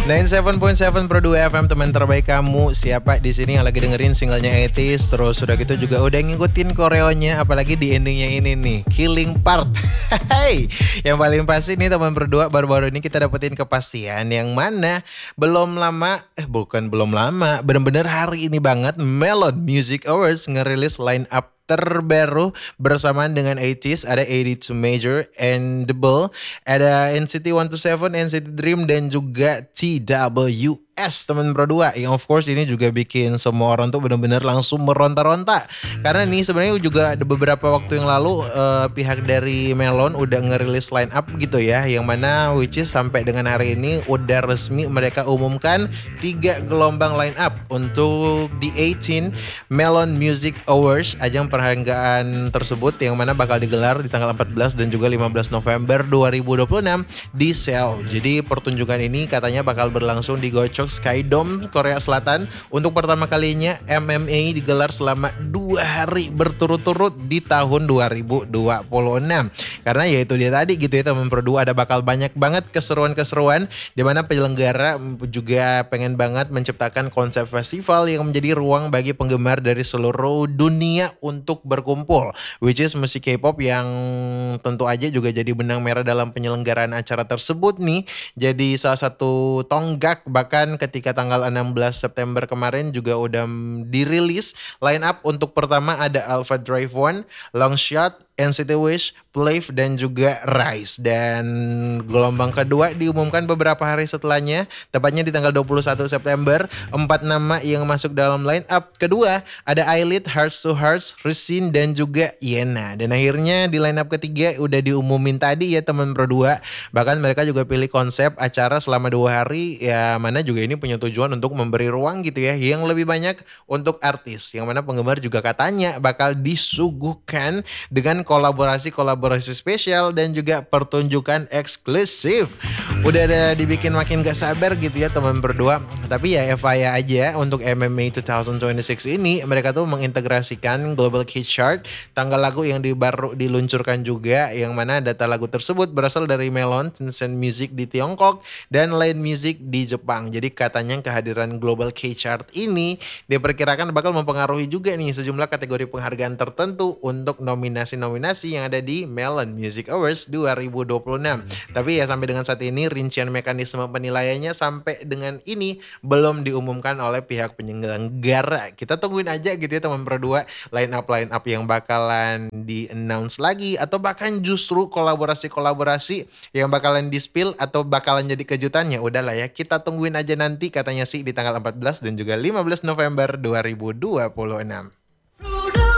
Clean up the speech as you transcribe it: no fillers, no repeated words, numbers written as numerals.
97.7 Pro 2 FM, teman terbaik kamu. Siapa di sini yang lagi dengerin singlenya Etis, terus udah gitu juga udah ngikutin koreonya, apalagi di endingnya ini nih, Killing Part. Hey, yang paling pasti nih teman berdua, baru-baru ini kita dapetin kepastian yang mana bukan belum lama, bener-bener hari ini banget Melon Music Awards ngerilis line up terbaru bersamaan dengan 80s. Ada 82 Major and The Bull, ada NCT 127, NCT Dream, dan juga TWS, teman Pro 2, yang of course ini juga bikin semua orang tuh benar-benar langsung meronta-ronta. Karena nih sebenarnya juga ada beberapa waktu yang lalu pihak dari Melon udah ngerilis line up gitu ya, yang mana which is sampai dengan hari ini udah resmi mereka umumkan 3 gelombang line up untuk di 18 Melon Music Awards, ajang penghargaan tersebut yang mana bakal digelar di tanggal 14 dan juga 15 November 2026 di Seoul. Jadi pertunjukan ini katanya bakal berlangsung di Gocheok Skydome, Korea Selatan. Untuk pertama kalinya MMA digelar selama 2 hari berturut-turut di tahun 2026. Karena ya itu dia tadi gitu ya teman Pro 2, ada bakal banyak banget keseruan-keseruan di mana penyelenggara juga pengen banget menciptakan konsep festival yang menjadi ruang bagi penggemar dari seluruh dunia untuk berkumpul, which is musik K-pop yang tentu aja juga jadi benang merah dalam penyelenggaraan acara tersebut nih. Jadi salah satu tonggak, bahkan ketika tanggal 16 September kemarin juga udah dirilis line up. Untuk pertama ada Alpha Drive One, Longshot, NCT Wish, Plave, dan juga Rise. Dan gelombang kedua diumumkan beberapa hari setelahnya, tepatnya di tanggal 21 September. 4 nama yang masuk dalam line up kedua ada Eyelid, Hearts to Hearts, Resin, dan juga Yena. Dan akhirnya di line up ketiga udah diumumin tadi ya teman Pro 2. Bahkan mereka juga pilih konsep acara selama 2 hari, ya mana juga ini punya tujuan untuk memberi ruang gitu ya yang lebih banyak untuk artis, yang mana penggemar juga katanya bakal disuguhkan dengan kolaborasi spesial dan juga pertunjukan eksklusif. Udah ada dibikin makin gak sabar gitu ya teman berdua. Tapi ya FYI aja, untuk MMA 2026 ini mereka tuh mengintegrasikan Global Key Chart, tanggal lagu yang baru diluncurkan juga, yang mana data lagu tersebut berasal dari Melon, Tencent Music di Tiongkok, dan Line Music di Jepang. Jadi katanya kehadiran Global Key Chart ini diperkirakan bakal mempengaruhi juga nih sejumlah kategori penghargaan tertentu untuk nominasi yang ada di Melon Music Awards 2026. Tapi ya sampai dengan saat ini rincian mekanisme penilaiannya sampai dengan ini belum diumumkan oleh pihak penyelenggara. Kita tungguin aja gitu ya teman Pro 2, line up yang bakalan di-announce lagi, atau bahkan justru kolaborasi yang bakalan di-spill atau bakalan jadi kejutannya. Udahlah ya, kita tungguin aja nanti, katanya sih di tanggal 14 dan juga 15 November 2026.